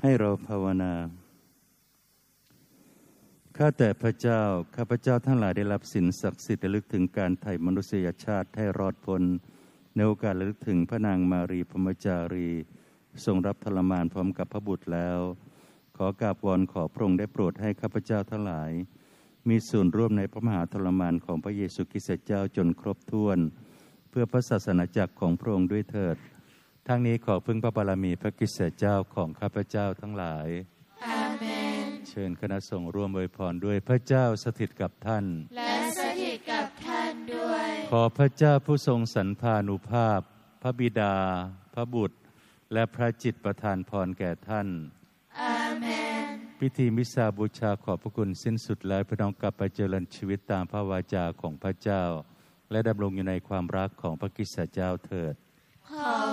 ให้เราภาวนาข้าแต่พระเจ้าข้าพเจ้าทั้งหลายได้รับสินศักดิ์สิทธิ์ระลึกถึงการไถ่มนุษยชาติให้รอดพ้นในโอกาสระลึกถึงพระนางมารีพรหมจารีทรงรับทรมานพร้อมกับพระบุตรแล้วขอกราบวอนขอพระองค์ได้โปรดให้ข้าพเจ้าทั้งหลายมีส่วนร่วมในพระมหาทรมานของพระเยซูคริสต์เจ้าจนครบถ้วนเพื่อพระศาสนาจักรของพระองค์ด้วยเถิดทั้งนี้ขอพึ่งพระบารมีพระคริสต์เจ้าของข้าพเจ้าทั้งหลายอาเมนเชิญคณะสงฆ์ร่วมอวยพรด้วยพระเจ้าสถิตกับท่านและสถิตกับท่านด้วยขอพระเจ้าผู้ทรงสรรพานุภาพพระบิดาพระบุตรและพระจิตประทานพรแก่ท่านอาเมนพิธีมิสซาบูชาขอบพระคุณสิ้นสุดแล้วพี่น้องกลับไปเจริญชีวิตตามพระวาจาของพระเจ้าและดำรงอยู่ในความรักของพระคริสต์เจ้าเถิด